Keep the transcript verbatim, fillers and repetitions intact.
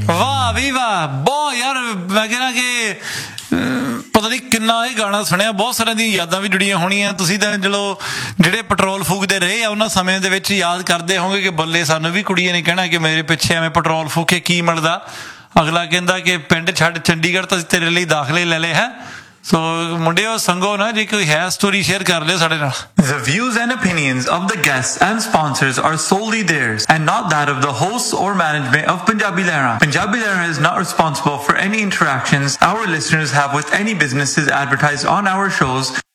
ਵਾਹ ਵੀ ਵਾਹ, ਬਹੁਤ ਯਾਰ ਮੈਂ ਕਹਿਣਾ ਕਿ ਪਤਾ ਨਹੀਂ ਕਿੰਨਾ ਇਹ ਗਾਣਾ ਸੁਣਿਆ, ਬਹੁਤ ਸਾਰਿਆਂ ਦੀਆਂ ਯਾਦਾਂ ਵੀ ਜੁੜੀਆਂ ਹੋਣੀਆਂ। ਤੁਸੀਂ ਤਾਂ ਚਲੋ ਜਿਹੜੇ ਪੈਟਰੋਲ ਫੂਕਦੇ ਰਹੇ ਆ ਉਹਨਾਂ ਸਮੇਂ ਦੇ ਵਿੱਚ ਯਾਦ ਕਰਦੇ ਹੋਵੋਗੇ ਕਿ ਬੱਲੇ ਸਾਨੂੰ ਵੀ ਕੁੜੀਆਂ ਨੇ ਕਹਿਣਾ ਕਿ ਮੇਰੇ ਪਿੱਛੇ ਐਵੇਂ ਪੈਟਰੋਲ ਫੂਕੇ ਕੀ ਮਿਲਦਾ। ਅਗਲਾ ਕਹਿੰਦਾ ਕਿ ਪਿੰਡ ਛੱਡ ਚੰਡੀਗੜ੍ਹ ਤਾਂ ਤੇਰੇ ਲਈ ਦਾਖਲੇ ਲੈ ਲਏ ਹੈ। ਸੋ ਮੁੰਡਿਓ ਸੰਗੋ ਨਾ, ਜੇ ਕੋਈ ਹੈ ਸਟੋਰੀ ਸ਼ੇਅਰ ਕਰ ਲਿਓ ਸਾਡੇ ਨਾਲ। The views and opinions of the guests and sponsors are solely theirs and not that of the hosts or management of Punjabi Lehra. Punjabi Lehra is not responsible for any interactions our listeners have with any businesses advertised on our shows.